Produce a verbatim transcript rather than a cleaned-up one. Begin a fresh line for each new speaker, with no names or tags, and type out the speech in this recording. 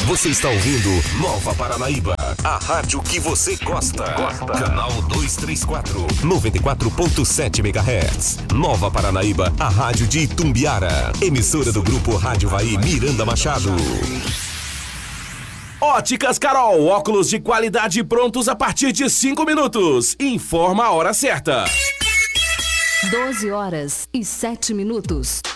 Você está ouvindo Nova Paranaíba, a rádio que você gosta. gosta. Canal duzentos e trinta e quatro, noventa e quatro ponto sete megahertz. Nova Paranaíba, a rádio de Itumbiara. Emissora do Grupo Rádio Vai Miranda Machado.
Óticas Carol, óculos de qualidade prontos a partir de cinco minutos. Informa a hora certa.
doze horas e sete minutos.